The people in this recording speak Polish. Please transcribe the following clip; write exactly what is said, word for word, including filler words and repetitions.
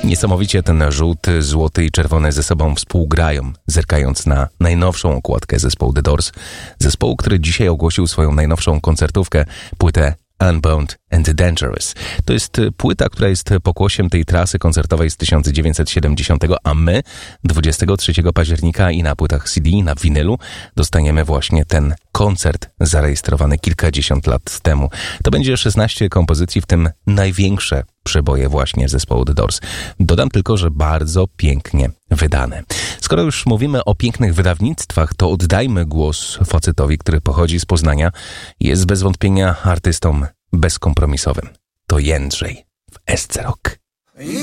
Niesamowicie ten żółty, złoty i czerwony ze sobą współgrają, zerkając na najnowszą okładkę zespołu The Doors. Zespołu, który dzisiaj ogłosił swoją najnowszą koncertówkę, płytę Unbound and Dangerous. To jest płyta, która jest pokłosiem tej trasy koncertowej z tysiąc dziewięćset siedemdziesiątego, a my dwudziestego trzeciego października i na płytach C D, i na winylu dostaniemy właśnie ten koncert zarejestrowany kilkadziesiąt lat temu. To będzie szesnaście kompozycji, w tym największe przeboje właśnie zespołu The Doors. Dodam tylko, że bardzo pięknie wydane. Skoro już mówimy o pięknych wydawnictwach, to oddajmy głos facetowi, który pochodzi z Poznania i jest bez wątpienia artystą bezkompromisowym. To Jędrzej w S C Rock.